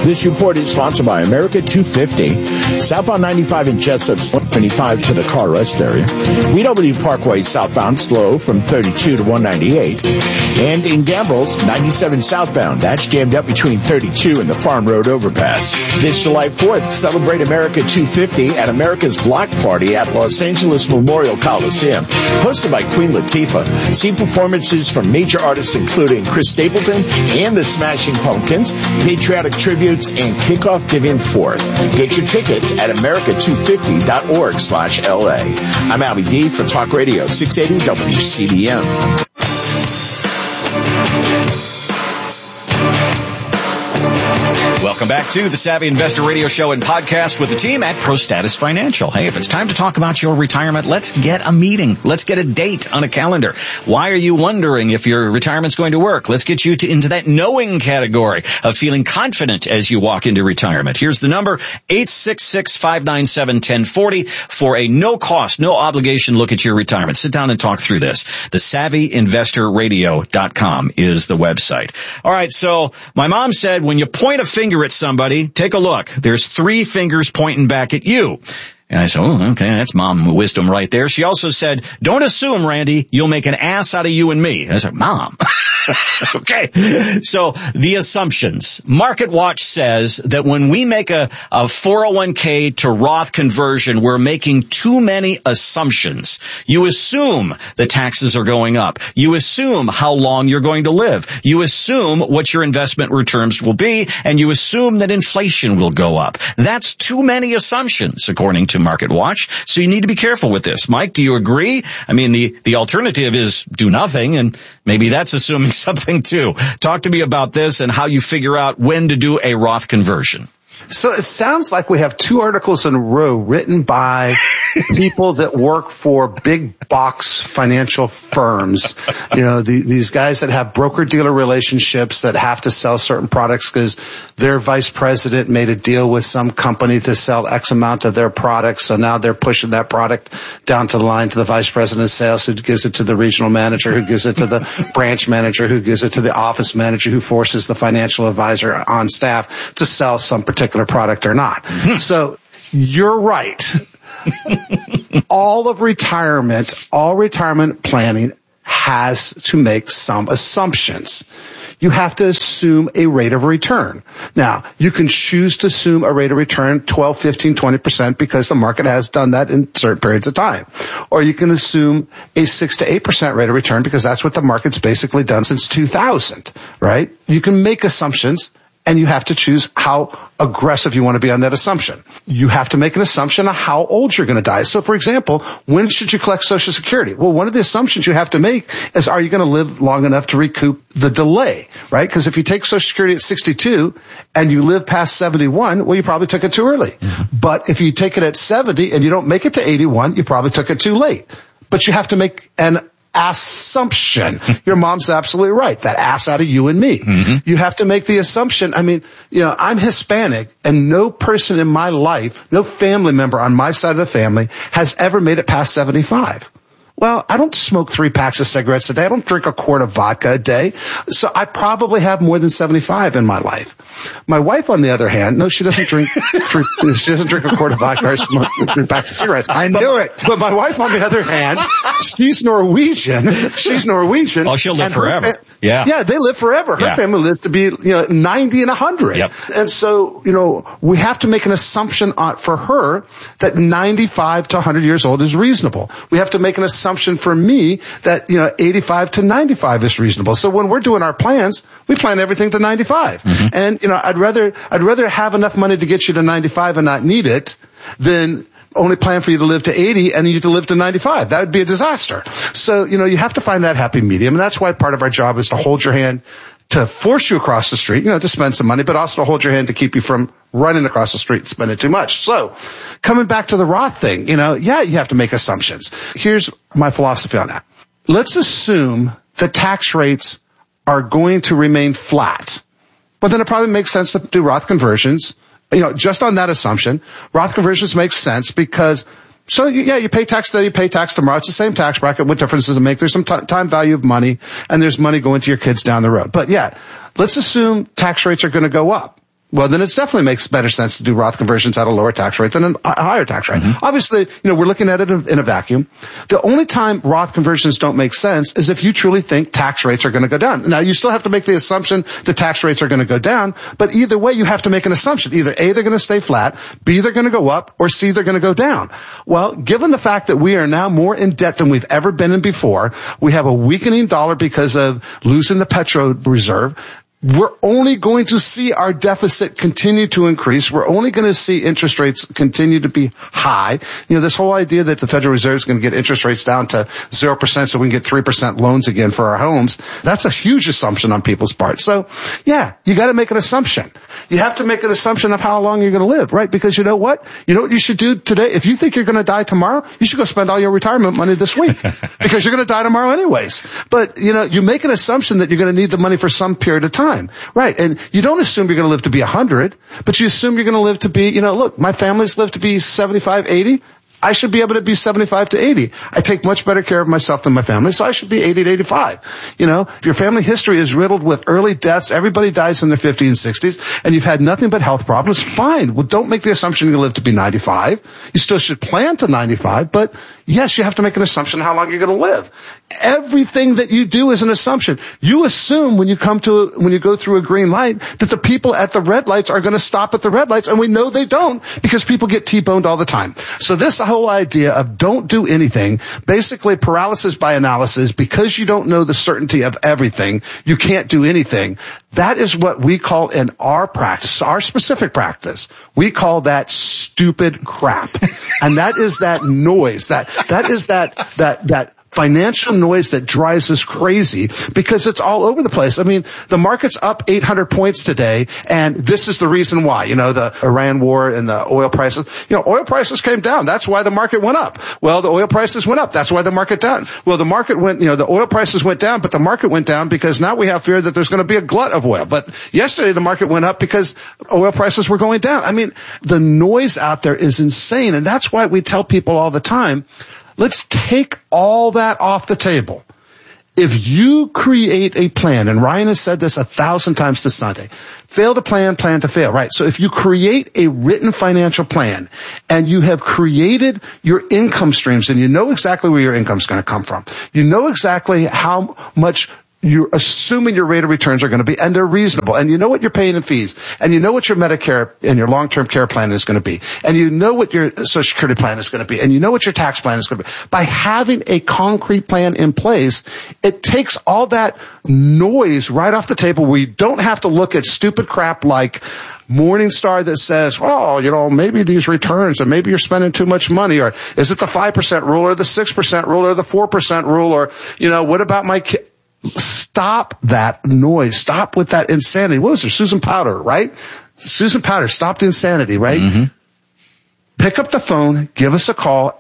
This report is sponsored by America 250, southbound 95 in Jessup, 75 to the car rest area. WW Parkway southbound slow from 32 to 198. And in Gambrills, 97 southbound. That's jammed up between 32 and the Farm Road overpass. This July 4th, celebrate America 250 at America's Block Party at Los Angeles Memorial Coliseum. Hosted by Queen Latifah. See performances from major artists including Chris Stapleton and the Smashing Pumpkins, patriotic tributes, and kickoff giving forth. Get your tickets at america250.org/LA. I'm Albie D for Talk Radio 680 WCBM. Welcome back to the Savvy Investor Radio Show and podcast with the team at ProStatus Financial. Hey, if it's time to talk about your retirement, let's get a meeting. Let's get a date on a calendar. Why are you wondering if your retirement's going to work? Let's get you into that knowing category of feeling confident as you walk into retirement. Here's the number, 866-597-1040 for a no-cost, no-obligation look at your retirement. Sit down and talk through this. The SavvyInvestorRadio.com is the website. All right, so my mom said when you point a finger at somebody, take a look. There's 3 fingers pointing back at you. And I said, oh, okay, that's mom wisdom right there. She also said, don't assume, Randy, you'll make an ass out of you and me. I said, Mom. Okay. So the assumptions. MarketWatch says that when we make a 401k to Roth conversion, we're making too many assumptions. You assume the taxes are going up. You assume how long you're going to live. You assume what your investment returns will be, and you assume that inflation will go up. That's too many assumptions, according to MarketWatch. So you need to be careful with this. Mike, do you agree? I mean, the alternative is do nothing, and maybe that's assuming something too. Talk to me about this and how you figure out when to do a Roth conversion. So it sounds like we have 2 articles in a row written by people that work for big box financial firms. You know, these guys that have broker-dealer relationships that have to sell certain products because their vice president made a deal with some company to sell X amount of their products. So now they're pushing that product down to the line to the vice president of sales, who gives it to the regional manager, who gives it to the branch manager, who gives it to the office manager, who forces the financial advisor on staff to sell some particular product or not. So you're right. All retirement planning has to make some assumptions. You have to assume a rate of return. Now, you can choose to assume a rate of return 12, 15, 20% because the market has done that in certain periods of time. Or you can assume a 6 to 8% rate of return because that's what the market's basically done since 2000, right? You can make assumptions, and you have to choose how aggressive you want to be on that assumption. You have to make an assumption of how old you're going to die. So, for example, when should you collect Social Security? Well, one of the assumptions you have to make is, are you going to live long enough to recoup the delay, right? Because if you take Social Security at 62 and you live past 71, well, you probably took it too early. But if you take it at 70 and you don't make it to 81, you probably took it too late. But you have to make an assumption. Your mom's absolutely right. That ass out of you and me. Mm-hmm. You have to make the assumption. I mean, you know, I'm Hispanic and no person in my life, no family member on my side of the family has ever made it past 75. Well, I don't smoke 3 packs of cigarettes a day. I don't drink a quart of vodka a day. So I probably have more than 75 in my life. My wife, on the other hand, no, she doesn't drink, she doesn't drink a quart of vodka or smoke 3 packs of cigarettes. I knew it. But my wife, on the other hand, she's Norwegian. Oh, she'll live forever. Yeah, they live forever. Her family lives to be, 90 and 100. Yep. And so, we have to make an assumption for her that 95 to 100 years old is reasonable. We have to make an assumption for me that, 85 to 95 is reasonable. So when we're doing our plans, we plan everything to 95. Mm-hmm. And, I'd rather have enough money to get you to 95 and not need it than only plan for you to live to 80 and you to live to 95. That would be a disaster. So, you have to find that happy medium. And that's why part of our job is to hold your hand, to force you across the street, to spend some money, but also to hold your hand to keep you from running across the street and spending too much. So coming back to the Roth thing, you have to make assumptions. Here's my philosophy on that. Let's assume the tax rates are going to remain flat. Well, then it probably makes sense to do Roth conversions. Just on that assumption, Roth conversions make sense because, you pay tax today, you pay tax tomorrow. It's the same tax bracket. What difference does it make? There's some time value of money, and there's money going to your kids down the road. But let's assume tax rates are going to go up. Well, then it definitely makes better sense to do Roth conversions at a lower tax rate than a higher tax rate. Mm-hmm. Obviously, we're looking at it in a vacuum. The only time Roth conversions don't make sense is if you truly think tax rates are going to go down. Now, you still have to make the assumption the tax rates are going to go down, but either way, you have to make an assumption. Either A, they're going to stay flat, B, they're going to go up, or C, they're going to go down. Well, given the fact that we are now more in debt than we've ever been in before, we have a weakening dollar because of losing the petro reserve, we're only going to see our deficit continue to increase. We're only going to see interest rates continue to be high. This whole idea that the Federal Reserve is going to get interest rates down to 0% so we can get 3% loans again for our homes, that's a huge assumption on people's part. So, yeah, you got to make an assumption. You have to make an assumption of how long you're going to live, right? Because you know what? You know what you should do today? If you think you're going to die tomorrow, you should go spend all your retirement money this week because you're going to die tomorrow anyways. But, you make an assumption that you're going to need the money for some period of time. Right. And you don't assume you're going to live to be 100, but you assume you're going to live to be, look, my family's lived to be 75, 80. I should be able to be 75 to 80. I take much better care of myself than my family, so I should be 80 to 85. If your family history is riddled with early deaths, everybody dies in their 50s and 60s, and you've had nothing but health problems, fine. Well, don't make the assumption you're going to live to be 95. You still should plan to 95, but yes, you have to make an assumption how long you're going to live. Everything that you do is an assumption. You assume when you go through a green light that the people at the red lights are going to stop at the red lights, and we know they don't because people get T-boned all the time. So this whole idea of don't do anything, basically paralysis by analysis, because you don't know the certainty of everything, you can't do anything. That is what we call in our practice, our specific practice, we call that stupid crap. And that is that noise, that is that financial noise that drives us crazy because it's all over the place. I mean, the market's up 800 points today, and this is the reason why. The Iran war and the oil prices. Oil prices came down. That's why the market went up. Well, the oil prices went up. That's why the market down. Well, the market went, the oil prices went down, but the market went down because now we have fear that there's going to be a glut of oil. But yesterday the market went up because oil prices were going down. I mean, the noise out there is insane, and that's why we tell people all the time, let's take all that off the table. If you create a plan, and Ryan has said this 1,000 times this Sunday, fail to plan, plan to fail, right? So if you create a written financial plan and you have created your income streams and you know exactly where your income is going to come from, you know exactly how much you're assuming your rate of returns are going to be, and they're reasonable, and you know what you're paying in fees, and you know what your Medicare and your long-term care plan is going to be, and you know what your Social Security plan is going to be, and you know what your tax plan is going to be. By having a concrete plan in place, it takes all that noise right off the table where you don't have to look at stupid crap like Morningstar that says, well, maybe these returns, and maybe you're spending too much money, or is it the 5% rule, or the 6% rule, or the 4% rule, or, what about my kid? Stop that noise. Stop with that insanity. What was her? Susan Powter, right? Susan Powter, stop the insanity, right? Mm-hmm. Pick up the phone, give us a call,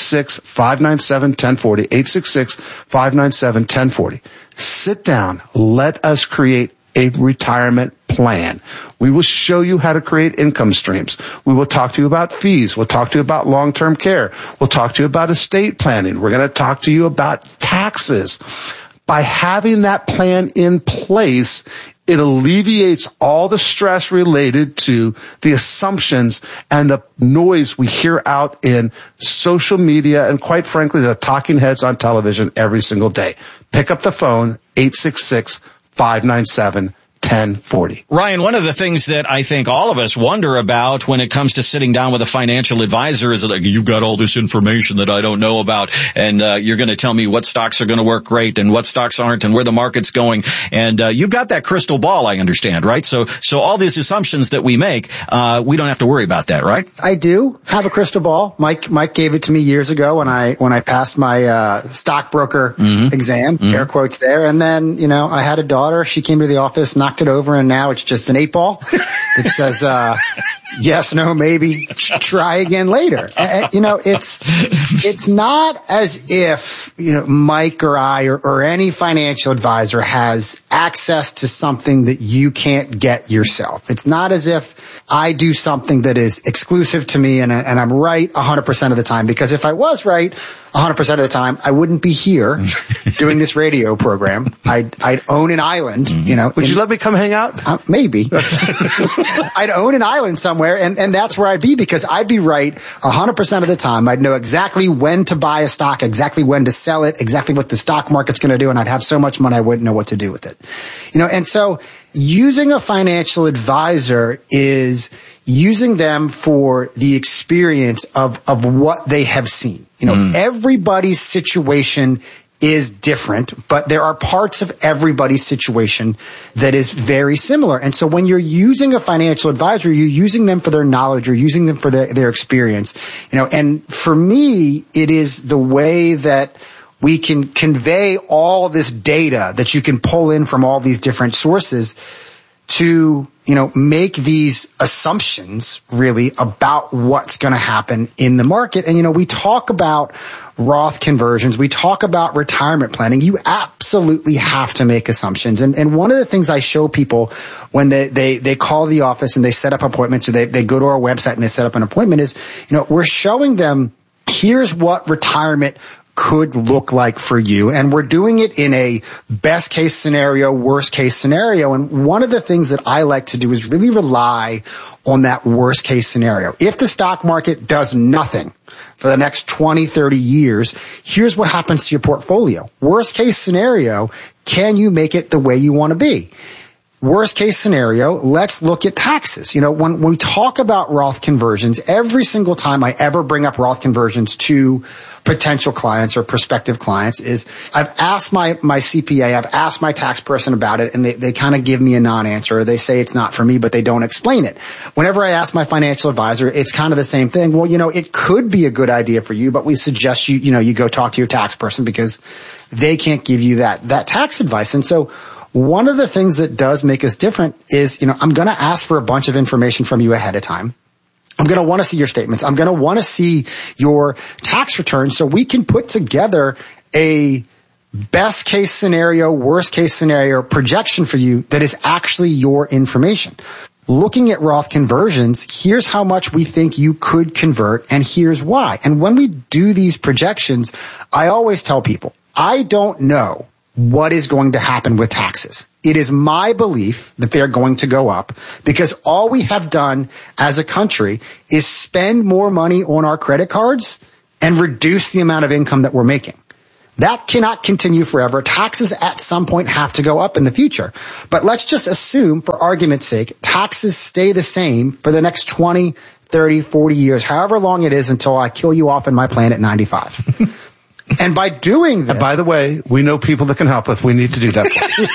866-597-1040, 866-597-1040. Sit down. Let us create a retirement plan. We will show you how to create income streams. We will talk to you about fees. We'll talk to you about long-term care. We'll talk to you about estate planning. We're going to talk to you about taxes. By having that plan in place, it alleviates all the stress related to the assumptions and the noise we hear out in social media and, quite frankly, the talking heads on television every single day. Pick up the phone, 866-597-1040. Ryan, one of the things that I think all of us wonder about when it comes to sitting down with a financial advisor is that you've got all this information that I don't know about, and you're going to tell me what stocks are going to work great and what stocks aren't and where the market's going. And you've got that crystal ball, I understand, right? So all these assumptions that we make, we don't have to worry about that, right? I do have a crystal ball. Mike gave it to me years ago when I passed my stockbroker exam, air quotes there. And then, I had a daughter. She came to the office, knocked it over, and now it's just an 8 ball. It says, yes, no, maybe, try again later. It's not as if, Mike or I or any financial advisor has access to something that you can't get yourself. It's not as if I do something that is exclusive to me and I'm right 100% of the time, because if I was right 100% of the time, I wouldn't be here doing this radio program. I'd own an island, Would you let me come hang out? Maybe. I'd own an island somewhere and that's where I'd be, because I'd be right 100% of the time. I'd know exactly when to buy a stock, exactly when to sell it, exactly what the stock market's going to do, and I'd have so much money I wouldn't know what to do with it. And so using a financial advisor is using them for the experience of what they have seen. Everybody's situation is different, but there are parts of everybody's situation that is very similar. And so when you're using a financial advisor, you're using them for their knowledge, you're using them for their experience. And for me, it is the way that we can convey all this data that you can pull in from all these different sources to, make these assumptions really about what's going to happen in the market. And, we talk about Roth conversions. We talk about retirement planning. You absolutely have to make assumptions. And one of the things I show people when they call the office and they set up appointments, or they go to our website and they set up an appointment is, we're showing them, here's what retirement could look like for you. And we're doing it in a best case scenario, worst case scenario. And one of the things that I like to do is really rely on that worst case scenario. If the stock market does nothing for the next 20, 30 years, here's what happens to your portfolio. Worst case scenario, can you make it the way you want to be? Worst case scenario, let's look at taxes. When we talk about Roth conversions, every single time I ever bring up Roth conversions to potential clients or prospective clients is I've asked my CPA, I've asked my tax person about it, and they kind of give me a non-answer, or they say it's not for me, but they don't explain it. Whenever I ask my financial advisor, it's kind of the same thing. Well, it could be a good idea for you, but we suggest you go talk to your tax person because they can't give you that tax advice. And so one of the things that does make us different is, I'm going to ask for a bunch of information from you ahead of time. I'm going to want to see your statements. I'm going to want to see your tax returns so we can put together a best case scenario, worst case scenario projection for you that is actually your information. Looking at Roth conversions, here's how much we think you could convert, and here's why. And when we do these projections, I always tell people, I don't know what is going to happen with taxes. It is my belief that they're going to go up because all we have done as a country is spend more money on our credit cards and reduce the amount of income that we're making. That cannot continue forever. Taxes at some point have to go up in the future. But let's just assume, for argument's sake, taxes stay the same for the next 20, 30, 40 years, however long it is until I kill you off in my plan at 95. And by doing that, and by the way, we know people that can help if we need to do that.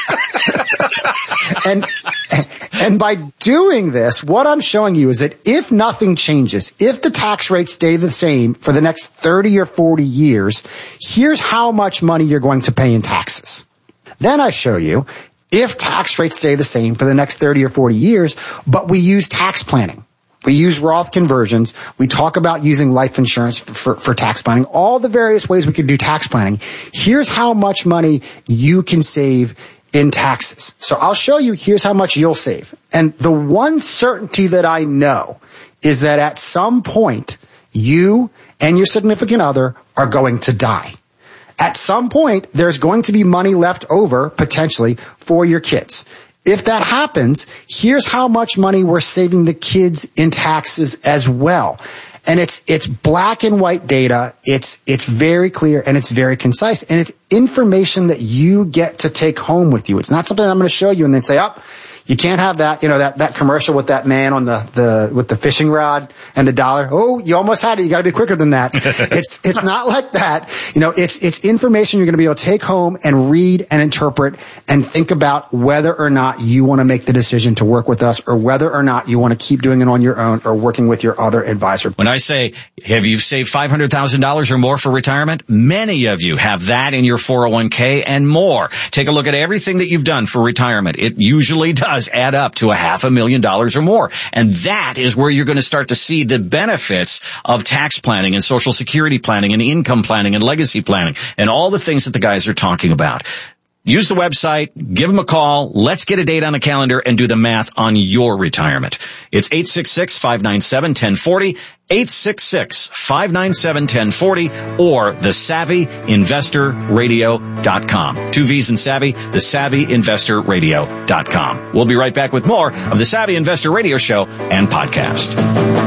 and by doing this, what I'm showing you is that if nothing changes, if the tax rates stay the same for the next 30 or 40 years, here's how much money you're going to pay in taxes. Then I show you if tax rates stay the same for the next 30 or 40 years, but we use tax planning. We use Roth conversions. We talk about using life insurance for tax planning, all the various ways we could do tax planning. Here's how much money you can save in taxes. So I'll show you, here's how much you'll save. And the one certainty that I know is that at some point, you and your significant other are going to die. At some point, there's going to be money left over, potentially, for your kids. If that happens, here's how much money we're saving the kids in taxes as well. And it's black and white data. It's very clear and it's very concise. And it's information that you get to take home with you. It's not something I'm going to show you and then say, you can't have that, that commercial with that man on with the fishing rod and the dollar. Oh, you almost had it. You got to be quicker than that. It's not like that. It's information you're going to be able to take home and read and interpret and think about whether or not you want to make the decision to work with us or whether or not you want to keep doing it on your own or working with your other advisor. When I say, have you saved $500,000 or more for retirement? Many of you have that in your 401k and more. Take a look at everything that you've done for retirement. It usually does does add up to $500,000 or more. And that is where you're going to start to see the benefits of tax planning and Social Security planning and income planning and legacy planning and all the things that the guys are talking about. Use the website, give them a call, let's get a date on the calendar and do the math on your retirement. It's 866-597-1040, 866-597-1040, or thesavvyinvestorradio.com. 2 V's in Savvy, thesavvyinvestorradio.com. We'll be right back with more of the Savvy Investor Radio Show and podcast.